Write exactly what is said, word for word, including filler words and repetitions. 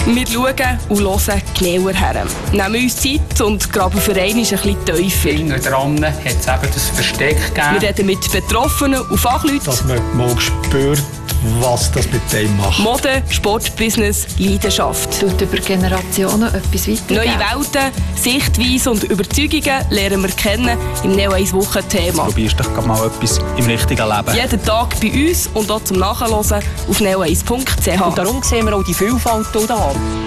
Wir schauen und hören genauer her. Nehmen uns Zeit und graben für einen ein bisschen tiefer. Hinten dran hat es eben das Versteck gegeben. Wir reden mit Betroffenen und Fachleuten. Dass man mal spürt, was das mit dem macht. Mode, Sport, Business, Leidenschaft. Tut über Generationen etwas weitergeben. Neue Welten, Sichtweisen und Überzeugungen lernen wir kennen im Neo eins Wochen-Thema. Probierst doch mal etwas im richtigen Leben. Jeden Tag bei uns und auch zum Nachhören auf neo eins punkt c h. Und darum sehen wir auch die Vielfalt hier.